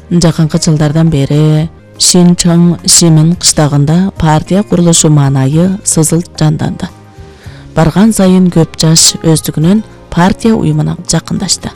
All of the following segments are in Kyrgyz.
Жакынкы жылдардан бери Шинчон Шимен кыштагында партия курулушу маанайы сызыл жанданды. Барган сайын көп жаш өздүгүнөн партия уюмуна жакындашты.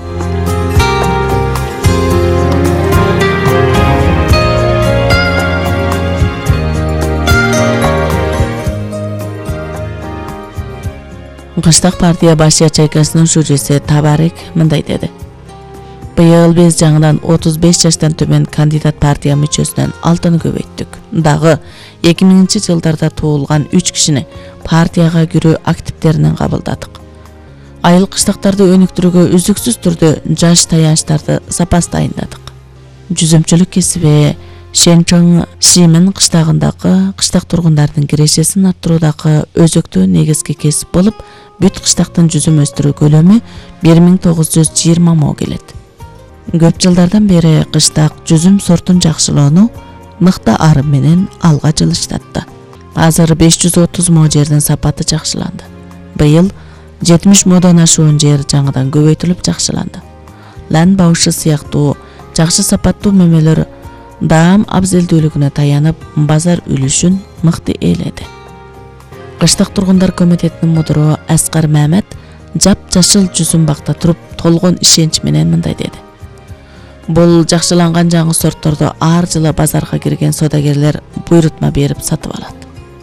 Кыштак партия баш ячейкасынын шүүрүсү Табарик мындай деди. Быйыл биз жаңыдан 35 жаштан төмен кандидат партия мүчөсүнөн 6-ны көбөйттүк. Дагы 2000 жылдарда туулган 3 кишини партияга кирүү активдеринен кабылдадык. Айыл кыштактарды өнүктүрүүгө үзүксүз түрдө жаш таянычтарды запас дайындадык. Жүзүмчүлүк кесиби Шинчон Шимен кыштагындагы кыштак тургундардын кирешесин арттыруудагы өзөктүү негизги кесип болуп, бүт кыштактын жүзүм өстүрүү көлөмү 1920 мо келет. Көп жылдардан бери кыштак жүзүм сортун жакшылоону мыкта арым менен алга жылыштатты. Азыр 530 мо жердин сапаты жакшыланды. Быйыл 70 модон ашуун жер жаңыдан көбөйтүлүп жакшыланды. Лан баушы сыяктуу жакшы сапаттуу мөмөлөр даам абзелдүүлүгүнө таянып, базар үлүшүн мыкты ээледи. Кыштак тургундар комитетинин мудуру Аскар Мамет жап-жашыл жүзүм бакта туруп, толгон ишенч менен мындай деди. Бул жакшыланган жаңы сортторду ар жылы базарга кирген содагерлер буйрутма берип сатып алат.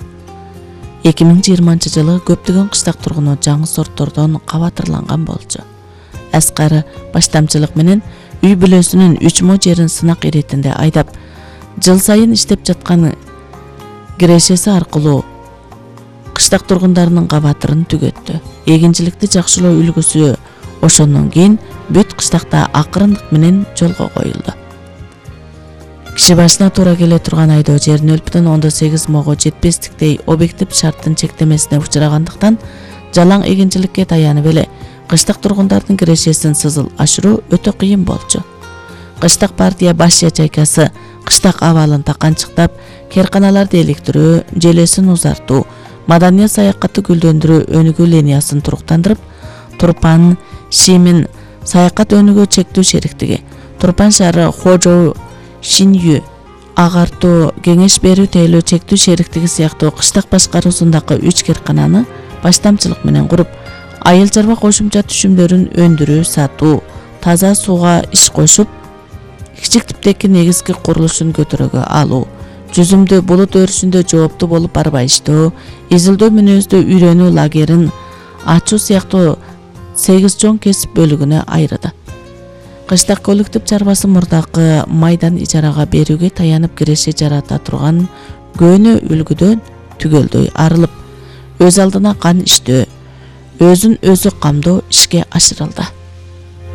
2020 жылы көптөгөн кыштак тургуну жаңы сорттордон кабатырланган болчу. Аскар баштамчылык менен үй бүлөсүнүн 3 мо жерин сынак иретинде айдап, жыл сайын иштеп жаткан кирешеси аркылуу кыштак тургундарынын кабатырын түгөттү. Эгинчиликти жакшылоо үлгүсү ошондон кийин бүт кыштакта акырындык менен жолго коюлду. Киши башына туура келе турган айдоо жер 0,8 мого жетпестиктей объектив шарттын чектемесине учурагандыктан жалаң эгинчиликке таянып эле кыштак тургундардын кирешесин сызыл ашыруу өтө кыйын болчу. Кыштак партия баш ячейкасы кыштак абалын таканчыктап, керканаларды электирүү, желесин узартуу, маданият саякатты гүлдөндүрүү өнүгүү линиясын туруктандырып, Турпан Шимен саякат өнүгүү чектүү шериктиги, Турпан шаары Хожоо Шинью агартуу кеңеш берүү тейлөө чектүү шериктиги сыяктуу кыштак башкаруусундагы 3 керкананы баштамчылык менен куруп, айыл чарба кошумча түшүмдөрүн өндүрүү, сатуу, таза сууга иш кошуп, кичик типтеги негизги курулушун көтөрөгө алуу, жүзүмдү булут өрүшүндө жооптуу болуп барбайыштоо, изилдөө мүнөздө үйрөнүү лагерин ачуу сыяктуу 8 чоң кесип бөлүгүнө айырды. Кыштак коллектив чарбасы мурдакы майдан ижарага берүүгө таянып киреше жарата турган көөнө үлгүдөн түгөлдөй арылып, өз алдына кан иштөө, өзүн өзү камдоо ишке ашырылды.